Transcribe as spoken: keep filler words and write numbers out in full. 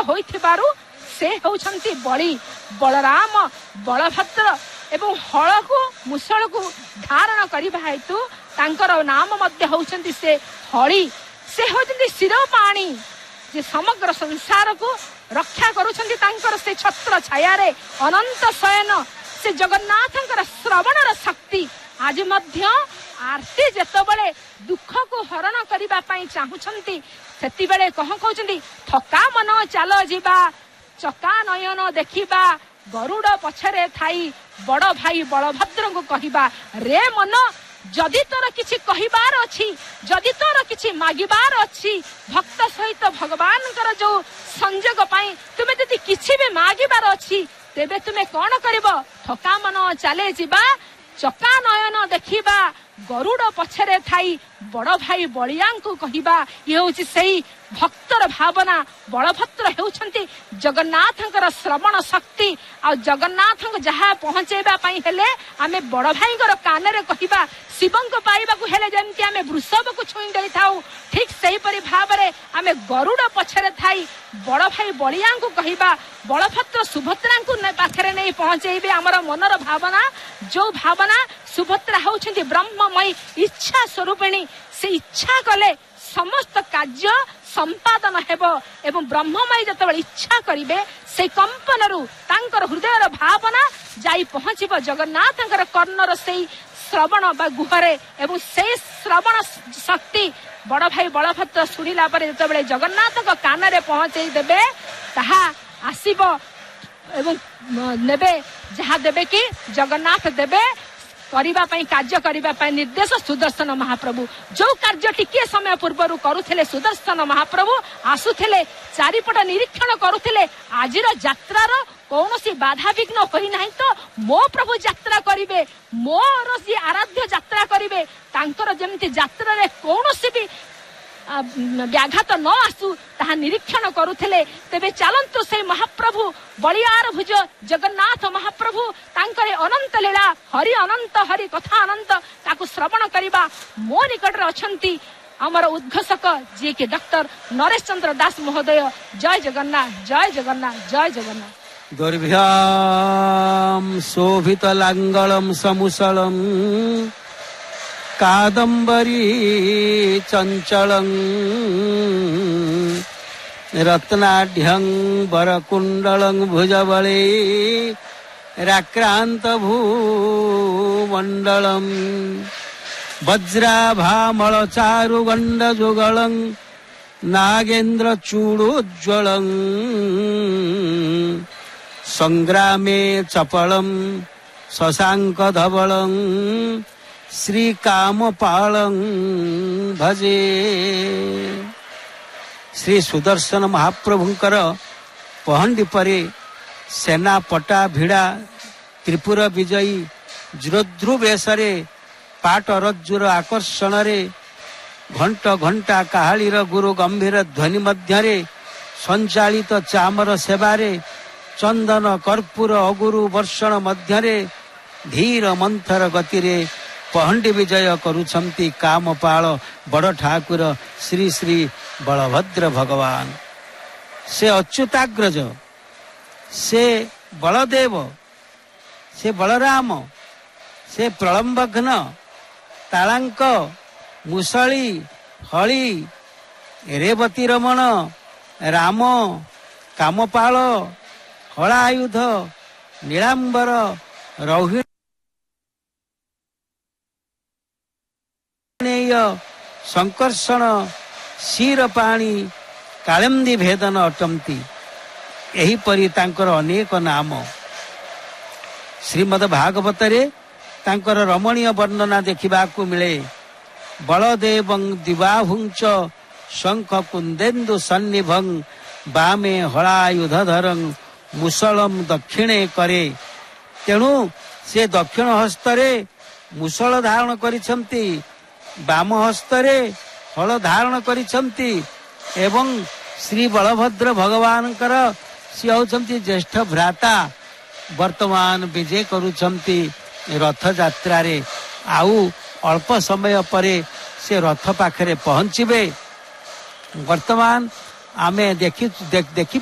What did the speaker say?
ହୋଇଥିବାରୁ ସେ ହେଉଛନ୍ତି ବଳି। ବଳରାମ ବଳଭଦ୍ର ଏବଂ ହଳକୁ ମୁଷଳକୁ ଧାରଣ କରିବା ହେତୁ ତାଙ୍କର ନାମ ମଧ୍ୟ ହେଉଛନ୍ତି ସେ ହଳି। ସେ ହେଉଛନ୍ତି ଶିରୋପାଣି, ଯେ ସମଗ୍ର ସଂସାରକୁ ରକ୍ଷା କରୁଛନ୍ତି ତାଙ୍କର ସେ ଛତ୍ର ଛାୟାରେ ଅନନ୍ତ ଶୟନ। ସେ ଜଗନ୍ନାଥଙ୍କର ଶ୍ରବଣର ଶକ୍ତି ଆଜି ମଧ୍ୟ ଆରତି ଯେତେବେଳେ ଦୁଃଖକୁ ହରଣ କରିବା ପାଇଁ ଚାହୁଁଛନ୍ତି ସେତେବେଳେ କଣ କହୁଛନ୍ତି? ଥକା ମନ ଚାଲ ଯିବା, ଚକା ନୟନ ଦେଖିବା, ଗରୁଡ ପଛରେ ଥାଇ ବଡ ଭାଇ ବଳଭଦ୍ରଙ୍କୁ କହିବା, ରେ ମନ ଯଦି ତୋର କିଛି କହିବାର ଅଛି, ଯଦି ତୋର କିଛି ମାଗିବାର ଅଛି, ଭକ୍ତ ସହିତ ଭଗବାନଙ୍କର ଯୋଉ ସଂଯୋଗ ପାଇଁ ତୁମେ ଯଦି କିଛି ବି ମାଗିବାର ଅଛି, ତେବେ ତୁମେ କଣ କରିବ? ଥକା ମନ ଚାଲେ ଯିବା, ଚକା ନୟନ ଦେଖିବା, ଗରୁଡ ପଛରେ ଥାଇ ବଡ ଭାଇ ବଳିଆଙ୍କୁ କହିବା। ଇଏ ହଉଛି ସେଇ ଭକ୍ତର ଭାବନା। ବଳଭଦ୍ର ହେଉଛନ୍ତି ଜଗନ୍ନାଥଙ୍କର ଶ୍ରବଣ ଶକ୍ତି। ଆଉ ଜଗନ୍ନାଥଙ୍କୁ ଯାହା ପହଞ୍ଚେଇବା ପାଇଁ ହେଲେ ଆମେ ବଡ ଭାଇଙ୍କର କାନରେ କହିବା। ଶିବଙ୍କୁ ପାଇବାକୁ ହେଲେ ଯେମିତି ଆମେ ବୃଷଭକୁ ଛୁଇଁ ଦେଇଥାଉ, ଠିକ ସେହିପରି ଭାବରେ ଆମେ ଗରୁଡ ପଛରେ ଥାଇ ବଡ ଭାଇ ବଳିଆଙ୍କୁ କହିବା। ବଳଭଦ୍ର ସୁଭଦ୍ରାଙ୍କୁ ପାଖରେ ନେଇ ପହଞ୍ଚେଇବେ ଆମର ମନର ଭାବନା। ଯୋଉ ଭାବନା, ସୁଭଦ୍ରା ହେଉଛନ୍ତି ବ୍ରହ୍ମମୟୀ ଇଚ୍ଛା ସ୍ୱରୂପିଣୀ। ସେ ଇଚ୍ଛା କଲେ ସମସ୍ତ କାର୍ଯ୍ୟ ସମ୍ପାଦନ ହେବ ଏବଂ ବ୍ରହ୍ମମୟୀ ଯେତେବେଳେ ଇଚ୍ଛା କରିବେ ସେଇ କମ୍ପନରୁ ତାଙ୍କର ହୃଦୟର ଭାବନା ଯାଇ ପହଞ୍ଚିବ ଜଗନ୍ନାଥଙ୍କର କର୍ଣ୍ଣର ସେଇ ଶ୍ରବଣ ବା ଗୁହରେ। ଏବଂ ସେଇ ଶ୍ରବଣ ଶକ୍ତି ବଡ ଭାଇ ବଳଭଦ୍ର ଶୁଣିଲା ପରେ ଯେତେବେଳେ ଜଗନ୍ନାଥଙ୍କ କାନରେ ପହଞ୍ଚେଇ ଦେବେ, ତାହା ଆସିବ ଏବଂ ନେବେ। ଯାହା ଦେବେ କି ଜଗନ୍ନାଥ ଦେବେ କରିବା ପାଇଁ, କାର୍ଯ୍ୟ କରିବା ପାଇଁ ନିର୍ଦ୍ଦେଶ ସୁଦର୍ଶନ ମହାପ୍ରଭୁ। ଯୋଉ କାର୍ଯ୍ୟ ଟିକିଏ ସମୟ ପୂର୍ବରୁ କରୁଥିଲେ ସୁଦର୍ଶନ ମହାପ୍ରଭୁ ଆସୁଥିଲେ, ଚାରିପଟ ନିରୀକ୍ଷଣ କରୁଥିଲେ, ଆଜିର ଯାତ୍ରାର କୌଣସି ବାଧାବିଘ୍ନ ହୋଇନାହିଁ ତ ମୋ ପ୍ରଭୁ ଯାତ୍ରା କରିବେ, ମୋର ଯିଏ ଆରାଧ୍ୟ ଯାତ୍ରା କରିବେ, ତାଙ୍କର ଯେମିତି ଯାତ୍ରାରେ କୌଣସି ବି ବ୍ୟାଘାତ ନ ଆସୁ ତାହା ନିରୀକ୍ଷଣ କରୁଥିଲେ। ତେବେ ଚାଲନ୍ତୁ ସେଇ ମହାପ୍ରଭୁ ବଳିଆର ଭୁଜ ଜଗନ୍ନାଥ ମହାପ୍ରଭୁ ତାଙ୍କର ଅନନ୍ତ ଲୀଳା, ହରି ଅନନ୍ତ ହରି କଥା ଅନନ୍ତ, ତାକୁ ଶ୍ରବଣ କରିବା। ମୋ ନିକଟରେ ଅଛନ୍ତି ଆମର ଉଦ୍ଘୋଷକ ଯିଏକି ଡକ୍ଟର ନରେଶ ଚନ୍ଦ୍ର ଦାସ ମହୋଦୟ। ଜୟ ଜଗନ୍ନାଥ, ଜୟ ଜଗନ୍ନାଥ, ଜୟ ଜଗନ୍ନାଥ। ଦୁର୍ଭ୍ୟାମ୍ ଶୋଭିତ ଲାଙ୍ଗଳମ୍ ସମୁସଳମ୍ କାଦମ୍ବରୀ ଚଞ୍ଚଳଂ ରତ୍ନାଢ୍ୟଂ ବରକୁଣ୍ଡଳଂ ଭୁଜବଳେ ରାକ୍ରାନ୍ତ ଭୂମଣ୍ଡଳଂ ବଜ୍ରାଭାମଳ ଚାରୁ ଗଣ୍ଡ ଯୁଗଳଂ ନାଗେନ୍ଦ୍ର ଚୂଡୋଜ୍ଜ୍ୱଳଂ ସଂଗ୍ରାମେ ଚପଳଂ ଶଶାଙ୍କ ଧବଳଂ ଶ୍ରୀକାମପାଳଂ ଭଜେ। ଶ୍ରୀ ସୁଦର୍ଶନ ମହାପ୍ରଭୁଙ୍କର ପହଣ୍ଡି ପରେ ସେନା ପଟା ଭିଡ଼ା ତ୍ରିପୁର ବିଜୟୀ ଜୁରଦ୍ରୁ ବେଶରେ ପାଟ ରଜ୍ଜୁର ଆକର୍ଷଣରେ ଘଣ୍ଟ ଘଣ୍ଟା କାହାଳିର ଗୁରୁ ଗମ୍ଭୀର ଧ୍ୱନି ମଧ୍ୟରେ ସଞ୍ଚାଳିତ ଚାମର ସେବାରେ ଚନ୍ଦନ କର୍ପୂର ଅଗୁରୁ ବର୍ଷଣ ମଧ୍ୟରେ ଧୀର ମନ୍ଥର ଗତିରେ ପହଣ୍ଡି ବିଜୟ କରୁଛନ୍ତି କାମପାଳ ବଡ଼ ଠାକୁର ଶ୍ରୀ ଶ୍ରୀ ବଳଭଦ୍ର ଭଗବାନ। ସେ ଅଚ୍ୟୁତାଗ୍ରଜ, ସେ ବଳଦେବ, ସେ ବଳରାମ, ସେ ପ୍ରଳମ୍ବଘ୍ନ, ତାଳାଙ୍କ, ମୁଷଳି, ହଳି, ରେବତୀ ରମଣ, ରାମ, କାମପାଳ, ହଳାୟୁଧ, ନୀଳାମ୍ବର, ରୌହିଣୀ, ଶଙ୍କର୍ଷଣ, କ୍ଷୀରପାଣି, କାଳିନ୍ଦୀ ଭେଦନ ଅଟନ୍ତି। ଏହିପରି ତାଙ୍କର ଅନେକ ନାମ। ଶ୍ରୀମଦ ଭାଗବତରେ ତାଙ୍କର ରମଣୀୟ ବର୍ଣ୍ଣନା ଦେଖିବାକୁ ମିଳେ। ବଳଦେବଂ ଦିବାହୁଞ୍ଚ ଶଙ୍ଖ କୁନ୍ଦେନ୍ଦୁ ସନ୍ନିଭଂ ବାମେ ହଳାୟୁଧରଂ ମୁଷଳଂ ଦକ୍ଷିଣେ କରେ। ତେଣୁ ସେ ଦକ୍ଷିଣ ହସ୍ତରେ ମୁଷଳ ଧାରଣ କରିଛନ୍ତି, ବାମ ହସ୍ତରେ ହଳ ଧାରଣ କରିଛନ୍ତି ଏବଂ ଶ୍ରୀ ବଳଭଦ୍ର ଭଗବାନଙ୍କର ସିଏ ହେଉଛନ୍ତି ଜ୍ୟେଷ୍ଠ ଭ୍ରାତା। ବର୍ତ୍ତମାନ ବିଜେ କରୁଛନ୍ତି ରଥଯାତ୍ରାରେ। ଆଉ ଅଳ୍ପ ସମୟ ପରେ ସେ ରଥ ପାଖରେ ପହଞ୍ଚିବେ। ବର୍ତ୍ତମାନ ଆମେ ଦେଖି ଦେଖି